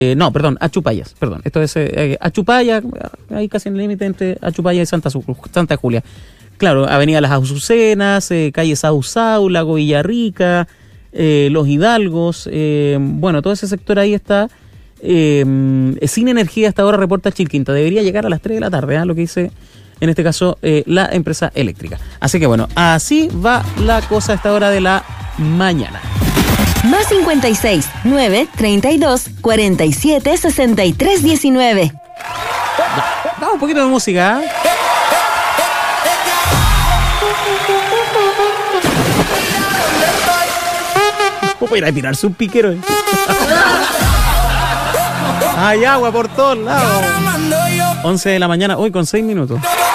No, perdón, Achupayas, perdón. Esto es Achupaya, ahí casi en el límite entre Achupaya y Santa Julia. Claro, Avenida Las Azucenas, calle Sausau, Lago Villarrica, Los Hidalgos, bueno, todo ese sector ahí está sin energía hasta ahora, reporta Chilquinta. Debería llegar a las 3 de la tarde, lo que dice en este caso la empresa eléctrica. Así que bueno, así va la cosa a esta hora de la mañana. Más 56 9 32 47 63 19. Dame un poquito de música. ¿Cómo ir a tirarse un piquero? Hay agua por todos lados. 11 de la mañana, hoy con 6 minutos.